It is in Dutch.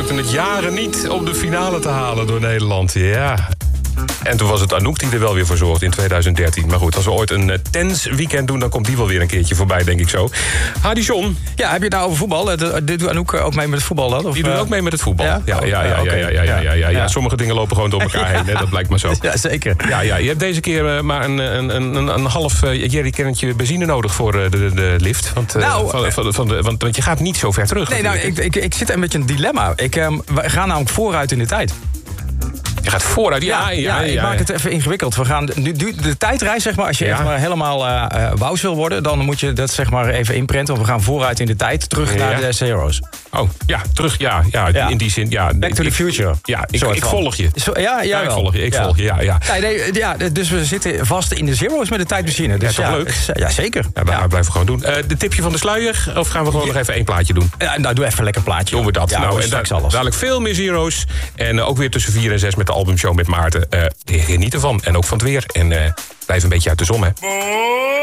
lukte het jaren niet om de finale te halen door Nederland. Ja. En toen was het Anouk die er wel weer voor zorgde in 2013. Maar goed, als we ooit een tens weekend doen, dan komt die wel weer een keertje voorbij, denk ik zo. Hadi John. Ja, heb je het nou over voetbal? Doet Anouk ook mee met het voetbal dan? Of, die doet ook mee met het voetbal. Ja? Ja. Sommige dingen lopen gewoon door elkaar heen, hè? Dat blijkt maar zo. Ja, zeker. Ja, je hebt deze keer maar een half jerrycannetje benzine nodig voor de lift. Want je gaat niet zo ver terug. Nee, nou, ik zit een beetje een dilemma. We gaan namelijk vooruit in de tijd. Je gaat vooruit, ik maak het even ingewikkeld. We gaan nu de tijdreis, zeg maar, als je echt maar helemaal wous wil worden, dan moet je dat zeg maar even inprenten. Want we gaan vooruit in de tijd, terug naar de Zero's. Oh, ja, terug, in die zin, ja. Back to the future. Ja, ik volg je. Ik volg je, ja. Dus we zitten vast in de Zero's met de tijdmachine. Dus toch leuk? Ja, zeker. Ja, we blijven gewoon doen. De tipje van de sluier, of gaan we gewoon nog even één plaatje doen? Nou, doe even een lekker plaatje. Doen we dat. Ja, en straks alles. Dadelijk veel meer Zero's. En ook weer tussen 4 en 6 met de albumshow met Maarten. Geniet ervan. En ook van het weer. En blijf een beetje uit de zon, hè.